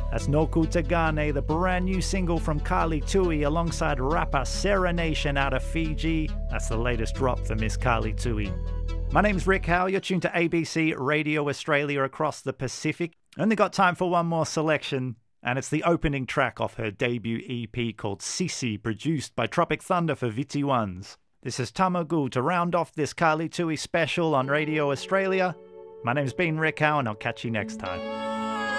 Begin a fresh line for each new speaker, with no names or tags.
That's Noku Tagane, the brand new single from Kali Tui alongside rapper Serenation out of Fiji. That's the latest drop for Miss Kali Tui. My name's Rick Howe. You're tuned to ABC Radio Australia across the Pacific. Only got time for one more selection, and it's the opening track off her debut EP called Sisi, produced by Tropic Thunder for Viti Ones. This is Tamagu to round off this Kali Tui special on Radio Australia. My name's been Rick Howe, and I'll catch you next time.